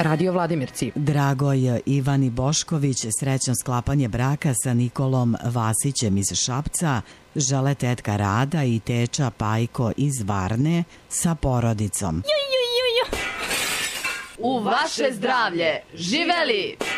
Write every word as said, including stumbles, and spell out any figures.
Radio Vladimirci. Dragoj Ivani Bošković srećno sklapanje braka sa Nikolom Vasićem iz Šapca žele tetka Rada i teča Pajko iz Varne sa porodicom. U vaše zdravlje, živeli!